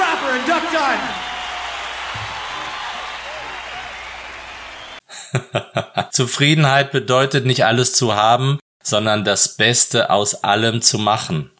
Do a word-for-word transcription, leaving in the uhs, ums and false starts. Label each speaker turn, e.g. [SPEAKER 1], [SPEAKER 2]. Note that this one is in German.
[SPEAKER 1] Clapper and Duck Dunn.
[SPEAKER 2] Zufriedenheit bedeutet nicht alles zu haben, sondern das Beste aus allem zu machen.